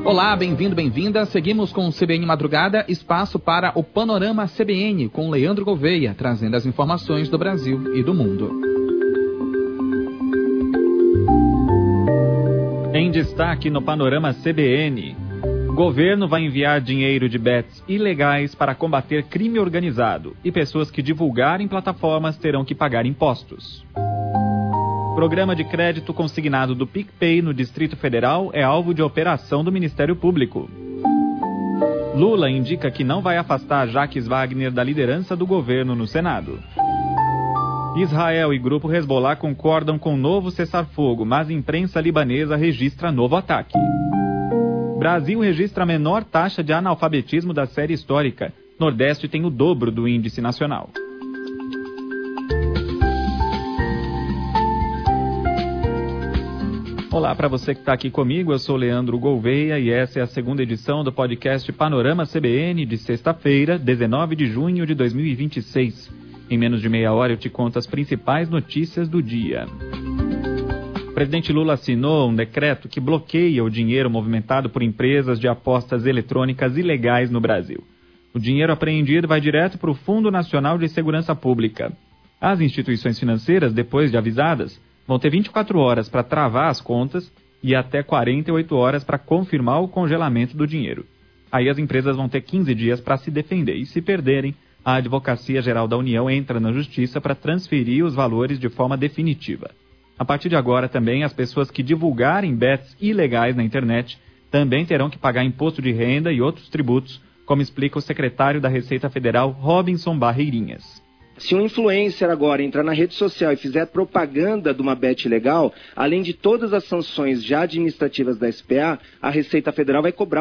Olá, bem-vindo, bem-vinda. Seguimos com o CBN Madrugada, espaço para o Panorama CBN, com Leandro Gouveia, trazendo as informações do Brasil e do mundo. Em destaque no Panorama CBN, o governo vai enviar dinheiro de bets ilegais para combater crime organizado e pessoas que divulgarem plataformas terão que pagar impostos. Programa de crédito consignado do PicPay no Distrito Federal é alvo de operação do Ministério Público. Lula indica que não vai afastar Jacques Wagner da liderança do governo no Senado. Israel e grupo Hezbollah concordam com novo cessar-fogo, mas imprensa libanesa registra novo ataque. Brasil registra a menor taxa de analfabetismo da série histórica. Nordeste tem o dobro do índice nacional. Olá para você que está aqui comigo, eu sou Leandro Gouveia e essa é a segunda edição do podcast Panorama CBN de sexta-feira, 19 de junho de 2026. Em menos de meia hora eu te conto as principais notícias do dia. O presidente Lula assinou um decreto que bloqueia o dinheiro movimentado por empresas de apostas eletrônicas ilegais no Brasil. O dinheiro apreendido vai direto para o Fundo Nacional de Segurança Pública. As instituições financeiras, depois de avisadas, vão ter 24 horas para travar as contas e até 48 horas para confirmar o congelamento do dinheiro. Aí as empresas vão ter 15 dias para se defender e, se perderem, a Advocacia Geral da União entra na Justiça para transferir os valores de forma definitiva. A partir de agora também, as pessoas que divulgarem bets ilegais na internet também terão que pagar imposto de renda e outros tributos, como explica o secretário da Receita Federal, Robinson Barreirinhas. Se um influencer agora entrar na rede social e fizer propaganda de uma bet ilegal, além de todas as sanções já administrativas da SPA, a Receita Federal vai cobrar